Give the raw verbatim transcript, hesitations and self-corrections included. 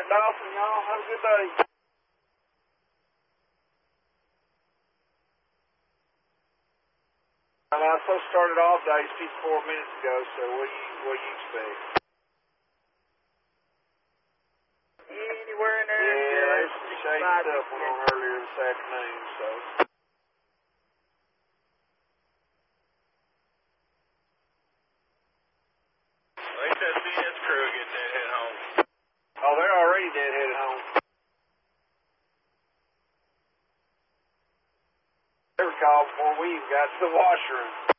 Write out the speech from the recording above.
Dawson, y'all. Have a good day. And I was supposed to start it off days fifty-four minutes ago, so what do you, what do you expect? Anywhere in there? Yeah, there's some shady stuff went on earlier this afternoon, so. They said C S crew getting deadhead home. Oh, they're already deadheaded home. They were called before we even got to the washroom.